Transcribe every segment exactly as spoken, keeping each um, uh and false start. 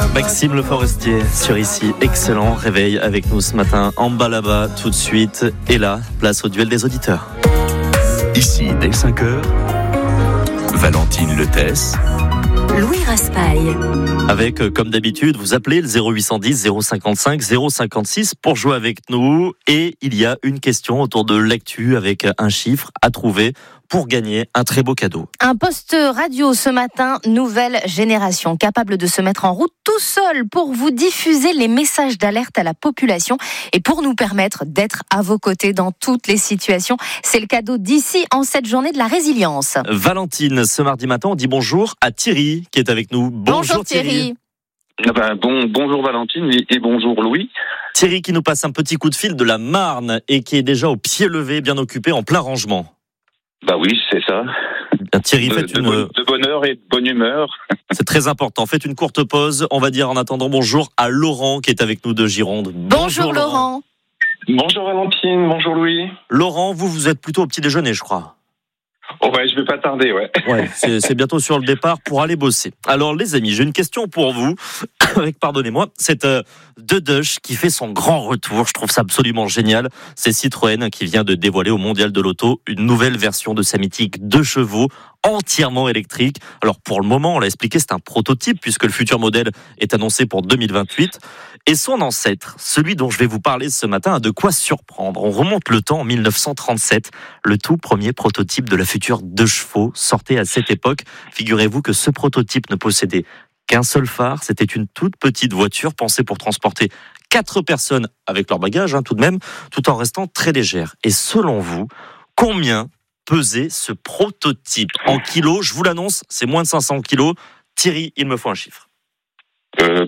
Maxime Le Forestier sur Ici, excellent réveil avec nous ce matin en bas là-bas tout de suite. Et là, place au duel des auditeurs. Ici, dès cinq heures, Valentine Letès, Louis Raspail. Avec, comme d'habitude, vous appelez le zéro huit cent dix zéro cinquante-cinq zéro cinquante-six pour jouer avec nous. Et il y a une question autour de l'actu avec un chiffre à trouver pour gagner un très beau cadeau. Un poste radio ce matin, nouvelle génération, capable de se mettre en route tout seul pour vous diffuser les messages d'alerte à la population et pour nous permettre d'être à vos côtés dans toutes les situations. C'est le cadeau d'ici en cette journée de la résilience. Valentine, ce mardi matin, on dit bonjour à Thierry qui est avec nous. Bonjour, bonjour Thierry. Thierry. Ah ben, bon, bonjour Valentine et bonjour Louis. Thierry qui nous passe un petit coup de fil de la Marne et qui est déjà au pied levé, bien occupé, en plein rangement. Bah oui, c'est ça. Bien, Thierry, de, faites de, une... bonne, de bonne heure et de bonne humeur. C'est très important. Faites une courte pause. On va dire en attendant bonjour à Laurent qui est avec nous de Gironde. Bonjour, bonjour Laurent. Bonjour Valentine, bonjour Louis. Laurent, vous, vous êtes plutôt au petit déjeuner, je crois. Oh ouais, je vais pas tarder, ouais. Ouais, c'est, c'est bientôt sur le départ pour aller bosser. Alors les amis, j'ai une question pour vous. Avec, pardonnez-moi, c'est euh, Dedush qui fait son grand retour. Je trouve ça absolument génial. C'est Citroën qui vient de dévoiler au Mondial de l'Auto une nouvelle version de sa mythique deux chevaux entièrement électrique. Alors pour le moment, on l'a expliqué, c'est un prototype puisque le futur modèle est annoncé pour deux mille vingt-huit. Et son ancêtre, celui dont je vais vous parler ce matin, a de quoi surprendre. On remonte le temps en mille neuf cent trente-sept. Le tout premier prototype de la future deux chevaux sortait à cette époque. Figurez-vous que ce prototype ne possédait qu'un seul phare. C'était une toute petite voiture pensée pour transporter quatre personnes avec leur bagage, hein, tout de même, tout en restant très légère. Et selon vous, combien pesait ce prototype en kilos? Je vous l'annonce, c'est moins de cinq cents kilos. Thierry, il me faut un chiffre. Euh,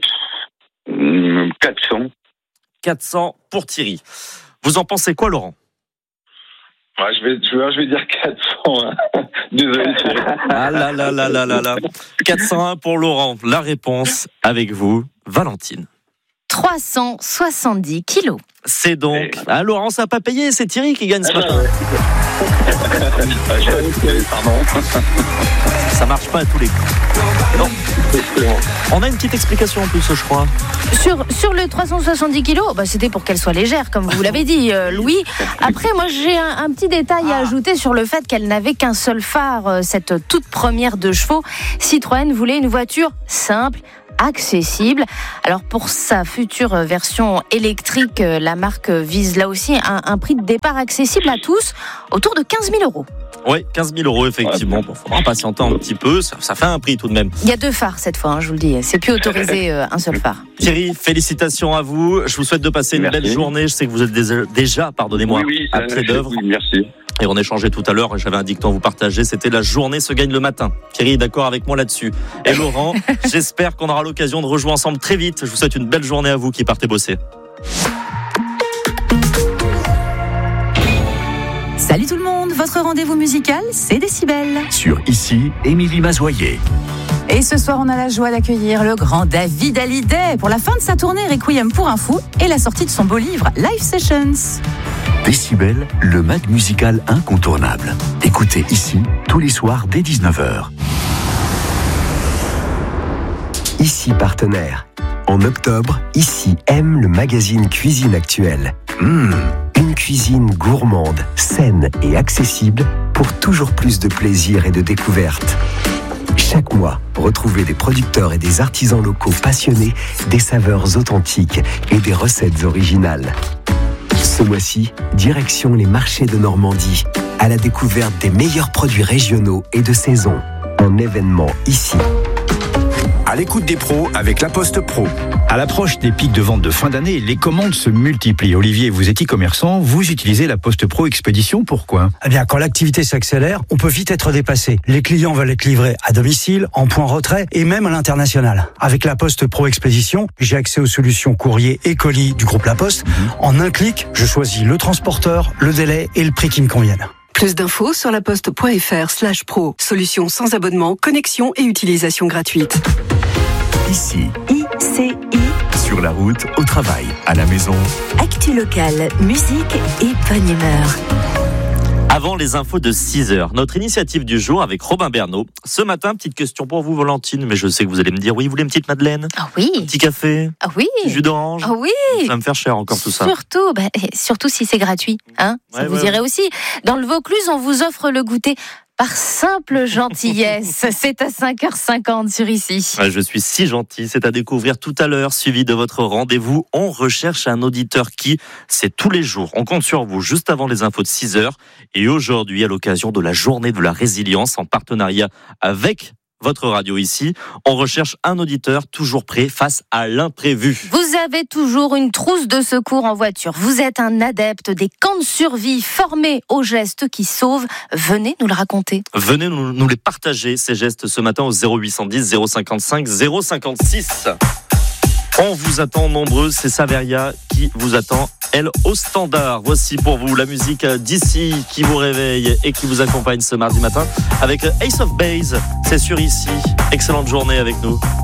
quatre cents. quatre cents pour Thierry. Vous en pensez quoi, Laurent? Ouais, je vais, je vais, je vais dire quatre cents. Hein. Désolé. Ah là là là là là là. quatre cent un pour Laurent. La réponse avec vous, Valentine. trois cent soixante-dix kilos. C'est donc... Ah Laurent, ça n'a pas payé, c'est Thierry qui gagne ce matin. Pardon. Ça marche pas à tous les coups. Non. On a une petite explication en plus, je crois. Sur, sur le trois cent soixante-dix kilos, bah c'était pour qu'elle soit légère, comme vous l'avez dit, euh, Louis. Après, moi, j'ai un, un petit détail à ajouter sur le fait qu'elle n'avait qu'un seul phare, euh, cette toute première deux chevaux. Citroën voulait une voiture simple, accessible. Alors pour sa future version électrique, la marque vise là aussi un, un prix de départ accessible à tous, autour de quinze mille euros. Oui, quinze mille euros effectivement. Il faudra patienter un petit peu, ça, ça fait un prix tout de même. Il y a deux phares cette fois, hein, je vous le dis. C'est plus autorisé euh, un seul phare. Thierry, félicitations à vous. Je vous souhaite de passer une merci. belle journée. Je sais que vous êtes déjà, déjà pardonnez-moi, oui, oui, à pied d'œuvre. Oui, merci. Et on échangeait tout à l'heure, j'avais un dicton à vous partager, c'était la journée se gagne le matin. Thierry est d'accord avec moi là-dessus. Et Laurent, j'espère qu'on aura l'occasion de rejouer ensemble très vite. Je vous souhaite une belle journée à vous qui partez bosser. Salut tout le monde, votre rendez-vous musical, c'est Décibel. sur Ici, Émilie Mazoyer. Et ce soir, on a la joie d'accueillir le grand David Hallyday pour la fin de sa tournée Requiem pour un fou et la sortie de son beau livre Live Sessions. Décibel, le mag musical incontournable. Écoutez Ici, tous les soirs dès dix-neuf heures. Ici partenaire. En octobre, Ici aime le magazine Cuisine Actuelle. Mmh, une cuisine gourmande, saine et accessible pour toujours plus de plaisir et de découverte. Chaque mois, retrouvez des producteurs et des artisans locaux passionnés, des saveurs authentiques et des recettes originales. Ce mois-ci, direction les marchés de Normandie, à la découverte des meilleurs produits régionaux et de saison. Un événement ici. À l'écoute des pros avec La Poste Pro. À l'approche des pics de vente de fin d'année, les commandes se multiplient. Olivier, vous êtes e-commerçant, vous utilisez La Poste Pro Expédition, pourquoi ? Eh bien, quand l'activité s'accélère, on peut vite être dépassé. Les clients veulent être livrés à domicile, en point retrait et même à l'international. Avec La Poste Pro Expédition, j'ai accès aux solutions courrier et colis du groupe La Poste. Mmh. En un clic, je choisis le transporteur, le délai et le prix qui me conviennent. Plus d'infos sur laposte.fr slash pro. Solution sans abonnement, connexion et utilisation gratuite. Ici, I C I. sur la route, au travail, à la maison. Actu locale, musique et bonne humeur. Avant les infos de six heures, notre initiative du jour avec Robin Bernot. Ce matin, petite question pour vous, Valentine, mais je sais que vous allez me dire oui, vous voulez une petite madeleine? Ah oui. Un petit café? Ah oui. Un petit jus d'orange? Ah oui. Ça va me faire cher encore tout ça. Surtout, bah, surtout si c'est gratuit. Hein, ça ouais, vous ouais, irait ouais. aussi. Dans le Vaucluse, on vous offre le goûter par simple gentillesse. C'est à cinq heures cinquante sur Ici. Ouais, je suis si gentil, c'est à découvrir tout à l'heure, suivi de votre rendez-vous. On recherche un auditeur qui, c'est tous les jours. On compte sur vous juste avant les infos de six heures. Et aujourd'hui, à l'occasion de la journée de la résilience, en partenariat avec votre radio ici, on recherche un auditeur toujours prêt face à l'imprévu. Vous avez toujours une trousse de secours en voiture. Vous êtes un adepte des camps de survie formés aux gestes qui sauvent. Venez nous le raconter. Venez nous, nous les partager, ces gestes, ce matin au zéro huit cent dix, zéro cinquante-cinq, zéro cinquante-six. On vous attend nombreux, c'est Saveria qui vous attend, elle, au standard. Voici pour vous la musique d'ici qui vous réveille et qui vous accompagne ce mardi matin avec Ace of Base. C'est sur Ici. Excellente journée avec nous.